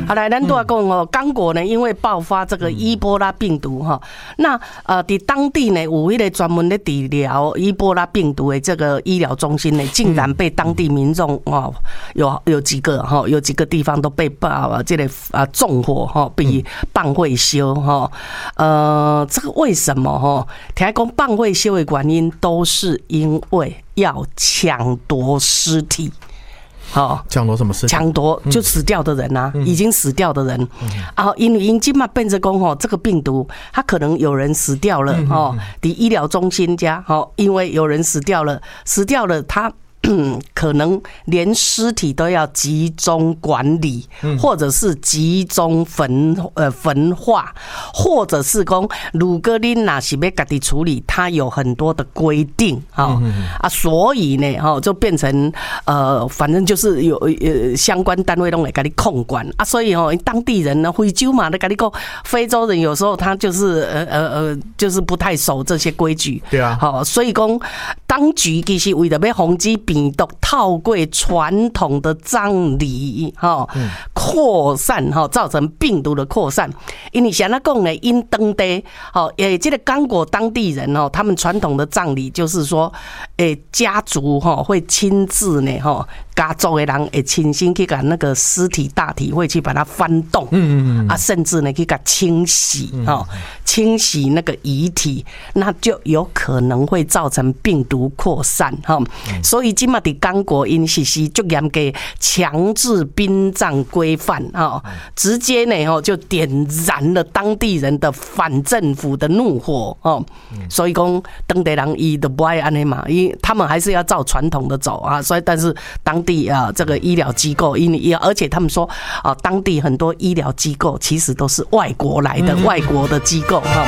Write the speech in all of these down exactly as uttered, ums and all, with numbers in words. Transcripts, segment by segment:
好来，咱都要讲哦，刚果呢，因为爆发这个伊波拉病毒哈，那呃，在当地呢，有一个专门的治疗伊波拉病毒的这个医疗中心呢，竟然被当地民众哦，有有几个哈，有几个地方都被爆这个啊纵火哈，被放火烧哈，呃，这个为什么哈？听讲放火烧的原因都是因为要抢夺尸体。哦， 抢夺什么事？ 抢夺就死掉的人啊，嗯、已经死掉的人，嗯、啊，因为因今嘛变成讲吼，这个病毒，他可能有人死掉了哦，在医疗中心家哦，因为有人死掉了，死掉了他。可能连尸体都要集中管理，或者是集中焚呃焚化，或者是讲如果你哪是要自己处理，它有很多的规定啊啊，所以呢哈就变成呃反正就是有呃相关单位都来给你控管啊，所以哦当地人呢非洲嘛，那跟你讲非洲人有时候他就是呃呃呃就是不太守这些规矩， 对啊， 好，所以讲当局其实为了要防止病毒透过传统的葬礼哈扩散哈，造成病毒的扩散。因为像那讲呢，因当地哈诶，这个刚果当地人哦，他们传统的葬礼就是说，诶家族哈会亲自呢哈。家族的人会亲身去把那个尸体大体会去把它翻动，嗯嗯啊，甚至呢去给它清洗哈，清洗那个遗体，那就有可能会造成病毒扩散哈。所以今嘛在刚果因实施就严格强制殡葬规范哈，直接呢哈就点燃了当地人的反政府的怒火哦。所以讲当地人伊都不爱安尼嘛，因他们还是要照传统的走啊，所以但是当地啊，这个医疗机构，因为而且他们说啊，当地很多医疗机构其实都是外国来的，外国的机构哈。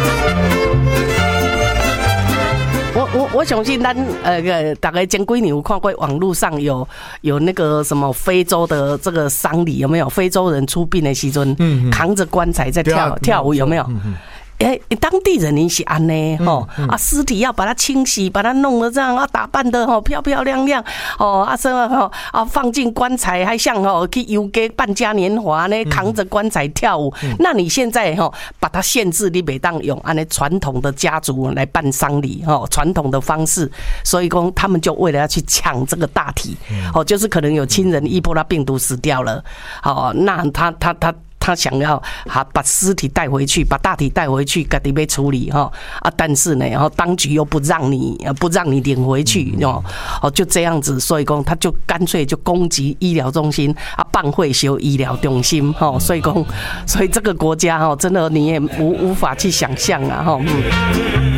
我我我相信咱呃大概前几年有看过网络上有有那个什么非洲的这个丧礼有没有？非洲人出殡的时阵，扛着棺材在跳跳舞有没有？哎，当地人你是安呢吼啊，尸体要把它清洗，把它弄得这样啊，打扮的吼漂漂亮亮哦，啊什么吼啊，放进棺材，还像吼去游街办嘉年华呢，扛着棺材跳舞。那你现在吼把它限制，你袂当用安尼传统的家族来办丧礼吼，传统的方式，所以讲他们就为了要去抢这个大体，哦，就是可能有亲人伊波拉病毒死掉了，哦，那他他他。他想要把尸体带回去，把大体带回去，自己被处理哈啊！但是呢，然后当局又不让你不让你领回去哦哦，就这样子，所以讲他就干脆就攻击医疗中心啊，办会修医疗中心哈，所以讲，所以这个国家哈，真的你也无无法去想象啊哈。嗯